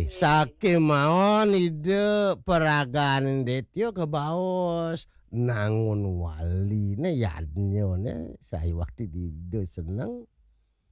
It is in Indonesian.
Sake mawon ide peragaan detyo kebaos nangun waline yadnyone saya waktu di seneng